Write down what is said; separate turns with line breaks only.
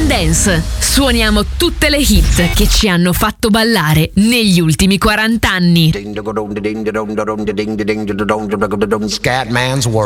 Dance. Suoniamo tutte le hit che ci hanno fatto ballare negli ultimi 40 anni.
Scatman's World.